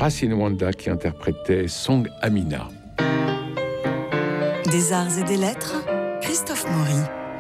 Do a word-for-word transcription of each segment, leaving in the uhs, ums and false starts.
Racine Wanda qui interprétait Song Amina. Des arts et des lettres, Christophe Maury.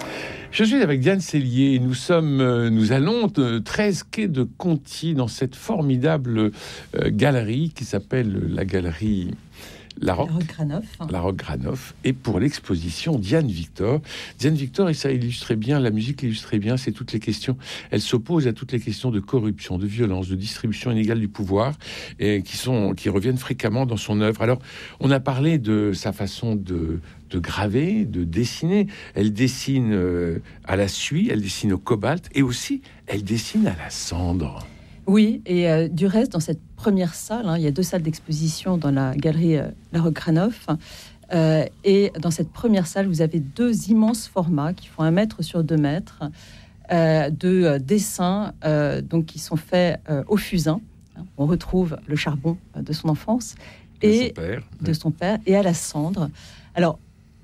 Je suis avec Diane Cellier. Nous sommes, nous allons de treize quai de Conty dans cette formidable euh, galerie qui s'appelle la galerie La Roque Granoff. La Roque Granoff. Et pour l'exposition Diane Victor. Diane Victor, et ça illustrait bien, la musique illustrait bien, c'est toutes les questions. Elle s'oppose à toutes les questions de corruption, de violence, de distribution inégale du pouvoir, et qui sont, qui reviennent fréquemment dans son œuvre. Alors, on a parlé de sa façon de de graver, de dessiner. Elle dessine euh, à la suie, elle dessine au cobalt, et aussi, elle dessine à la cendre. Oui, et euh, du reste, dans cette première salle, hein, il y a deux salles d'exposition dans la galerie euh, La Roque Granoff, euh, et dans cette première salle, vous avez deux immenses formats qui font un mètre sur deux mètres, euh, de euh, dessins euh, donc, qui sont faits euh, au fusain. On retrouve le charbon euh, de son enfance, De et son père. de son père, et à la cendre. Alors,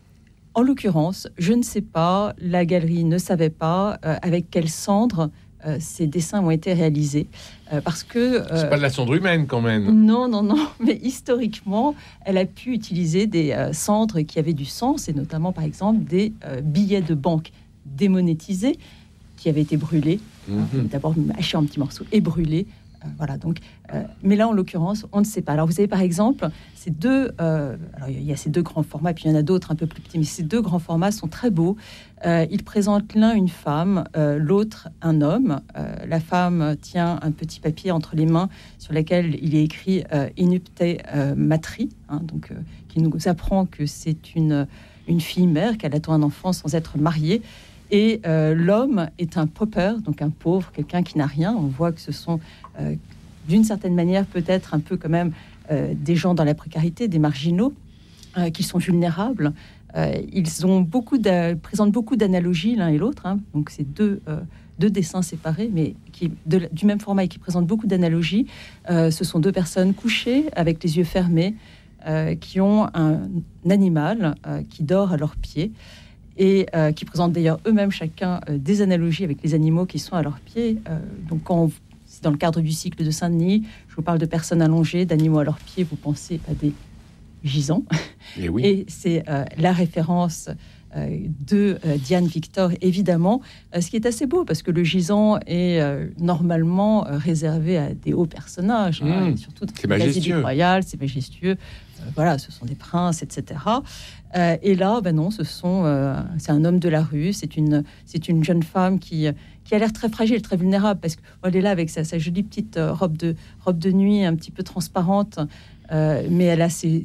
en l'occurrence, je ne sais pas, la galerie ne savait pas euh, avec quelle cendre euh, ces dessins ont été réalisés. Euh, parce que... Euh, C'est pas de la cendre humaine, quand même. Non, non, non. Mais historiquement, elle a pu utiliser des euh, cendres qui avaient du sens, et notamment, par exemple, des euh, billets de banque démonétisés qui avaient été brûlés. Mm-hmm. Hein, d'abord mâchés en petits morceaux et brûlés. Euh, voilà, donc, euh, mais là, en l'occurrence, on ne sait pas. Alors, vous avez par exemple ces deux. Euh, alors, il y a ces deux grands formats, puis il y en a d'autres un peu plus petits, mais ces deux grands formats sont très beaux. Euh, ils présentent l'un une femme, euh, l'autre un homme. Euh, la femme tient un petit papier entre les mains sur lequel il est écrit euh, Inupte euh, Matri, hein, donc, euh, qui nous apprend que c'est une, une fille mère, qu'elle attend un enfant sans être mariée. Et euh, l'homme est un pauper, donc un pauvre, quelqu'un qui n'a rien. On voit que ce sont, euh, d'une certaine manière, peut-être un peu quand même euh, des gens dans la précarité, des marginaux, euh, qui sont vulnérables. Euh, ils ont beaucoup d'a- présentent beaucoup d'analogies l'un et l'autre. Hein. Donc, c'est deux, euh, deux dessins séparés, mais qui, de, du même format et qui présentent beaucoup d'analogies. Euh, ce sont deux personnes couchées, avec les yeux fermés, euh, qui ont un, un animal euh, qui dort à leurs pieds. Et euh, qui présentent d'ailleurs eux-mêmes chacun euh, des analogies avec les animaux qui sont à leurs pieds. Euh, donc, quand on, c'est dans le cadre du cycle de Saint-Denis, je vous parle de personnes allongées, d'animaux à leurs pieds, vous pensez à des gisants. Et, oui. Et c'est euh, la référence euh, de euh, Diane Victor, évidemment, euh, ce qui est assez beau, parce que le gisant est euh, normalement euh, réservé à des hauts personnages, mmh, hein, surtout dans c'est la majestueux. basilique royale, c'est majestueux. Euh, voilà, ce sont des princes, et cetera. Euh, et là, ben non, ce sont, euh, c'est un homme de la rue, c'est une, c'est une jeune femme qui, qui a l'air très fragile, très vulnérable, parce qu'elle est là avec sa, sa jolie petite euh, robe, de, robe de nuit un petit peu transparente, euh, mais elle a ses,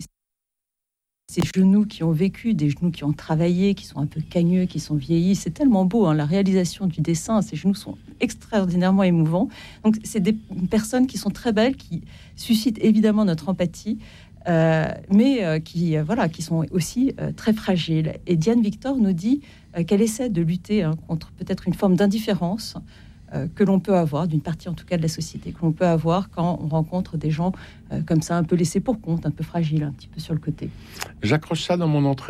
ses genoux qui ont vécu, des genoux qui ont travaillé, qui sont un peu cagneux, qui sont vieillis. C'est tellement beau, hein, la réalisation du dessin, ces genoux sont extraordinairement émouvants. Donc, c'est des personnes qui sont très belles, qui suscitent évidemment notre empathie, Euh, mais euh, qui, euh, voilà, qui sont aussi euh, très fragiles. Et Diane Victor nous dit euh, qu'elle essaie de lutter hein, contre peut-être une forme d'indifférence euh, que l'on peut avoir, d'une partie en tout cas de la société, que l'on peut avoir quand on rencontre des gens euh, comme ça, un peu laissés pour compte, un peu fragiles, un petit peu sur le côté. J'accroche ça dans mon entrée.